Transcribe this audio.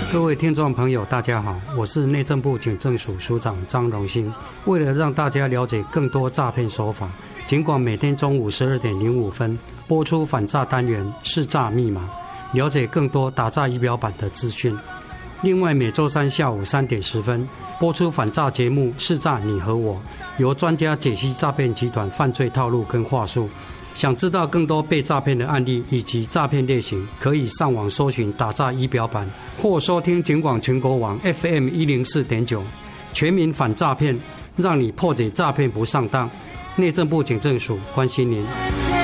各位听众朋友大家好，我是内政部警政署署长张荣兴。为了让大家了解更多诈骗手法，警广每天中午12点05分播出反诈单元识诈密码，了解更多打诈仪表板的资讯。另外每周三下午3点10分播出反诈节目识诈你和我，由专家解析诈骗集团犯罪套路跟话术。想知道更多被诈骗的案例以及诈骗类型，可以上网搜寻打诈仪表板，或收听警广全国网 FM 104.9，全民反诈骗，让你破解诈骗不上当。内政部警政署关心您。